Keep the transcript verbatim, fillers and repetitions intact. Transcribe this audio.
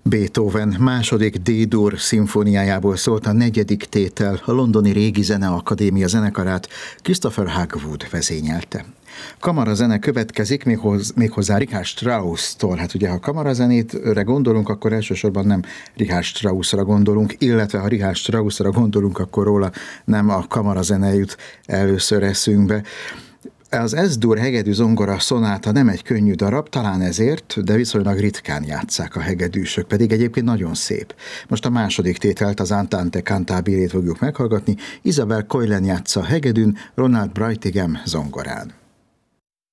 Beethoven második D-dur szimfóniájából szólt a negyedik tétel, a londoni Régi Zeneakadémia zenekarát Christopher Hogwood vezényelte. Kamarazene következik, méghozzá Richard Strauss-tól. Hát ugye, ha kamarazenétre gondolunk, akkor elsősorban nem Richard Straussra gondolunk, illetve ha Richard Straussra gondolunk, akkor róla nem a kamarazene jut először eszünkbe. Az Es-dur hegedű zongora szonáta nem egy könnyű darab, talán ezért, de viszonylag ritkán játsszák a hegedűsök, pedig egyébként nagyon szép. Most a második tételt, az Andante Cantabile-t fogjuk meghallgatni, Isabel Coilen játsza a hegedűn, Ronald Breutigam zongorán.